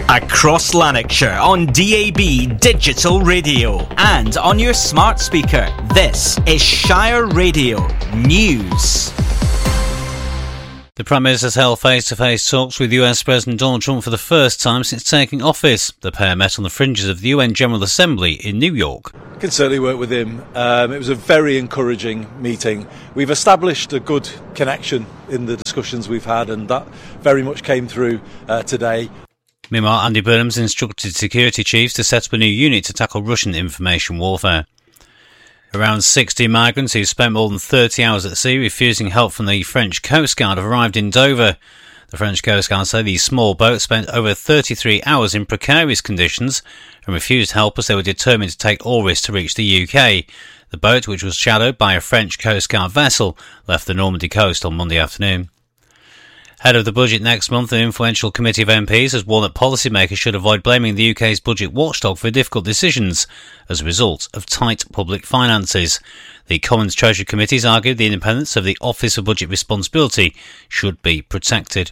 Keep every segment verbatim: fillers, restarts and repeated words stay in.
Across Lanarkshire on D A B Digital Radio and on your smart speaker. This is Shire Radio News. The Prime Minister's held face-to-face talks with U S President Donald Trump for the first time since taking office. The pair met on the fringes of the U N General Assembly in New York. I can certainly work with him. Um, it was a very encouraging meeting. We've established a good connection in the discussions we've had, and that very much came through uh, today. Meanwhile, Andy Burnham's instructed security chiefs to set up a new unit to tackle Russian information warfare. Around sixty migrants who spent more than thirty hours at sea refusing help from the French Coast Guard have arrived in Dover. The French Coast Guard say the small boat spent over thirty-three hours in precarious conditions and refused help as they were determined to take all risks to reach the U K. The boat, which was shadowed by a French Coast Guard vessel, left the Normandy coast on Monday afternoon. Head of the budget next month, an influential committee of M Ps has warned that policymakers should avoid blaming the U K's budget watchdog for difficult decisions as a result of tight public finances. The Commons Treasury Committees argued the independence of the Office of Budget Responsibility should be protected.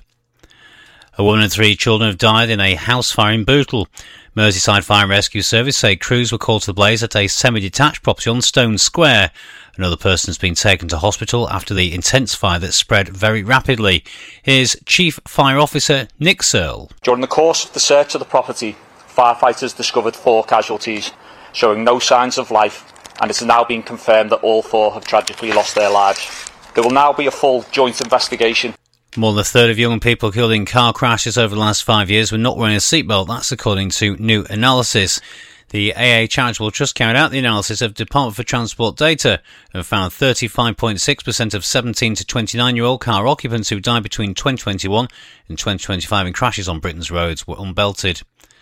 A woman and three children have died in a house fire in Bootle. Merseyside Fire and Rescue Service say crews were called to the blaze at a semi-detached property on Stone Square. Another person has been taken to hospital after the intense fire that spread very rapidly. Here's Chief Fire Officer Nick Searle. During the course of the search of the property, firefighters discovered four casualties, showing no signs of life, and it's now been confirmed that all four have tragically lost their lives. There will now be a full joint investigation. More than a third of young people killed in car crashes over the last five years were not wearing a seatbelt. That's according to new analysis. The A A Charitable Trust carried out the analysis of Department for Transport data and found thirty-five point six percent of seventeen to twenty-nine-year-old car occupants who died between twenty twenty-one and twenty twenty-five in crashes on Britain's roads were unbelted.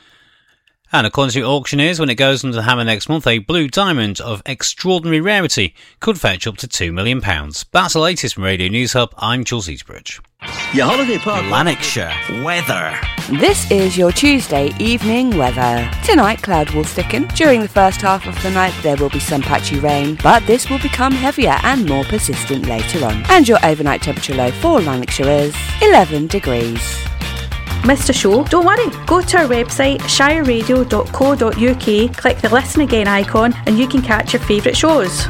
And according to auctioneers, when it goes under the hammer next month, a blue diamond of extraordinary rarity could fetch up to two million pounds. That's the latest from Radio News Hub. I'm Jules Eastbridge. Your holiday park. Lanarkshire weather. This is your Tuesday evening weather. Tonight, cloud will thicken. During the first half of the night, there will be some patchy rain, but this will become heavier and more persistent later on. And your overnight temperature low for Lanarkshire is eleven degrees. Missed a show? Don't worry. Go to our website shire radio dot co dot uk, click the Listen Again icon, and you can catch your favourite shows.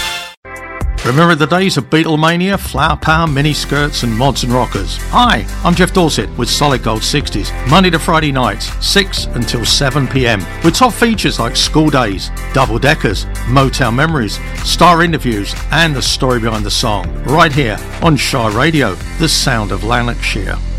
Remember the days of Beatlemania, Flower Power, miniskirts and mods and rockers? Hi, I'm Jeff Dorset with Solid Gold sixties, Monday to Friday nights, six until seven p.m. with top features like School Days, Double Deckers, Motown Memories, star interviews and the story behind the song. Right here on Shire Radio, the sound of Lanarkshire.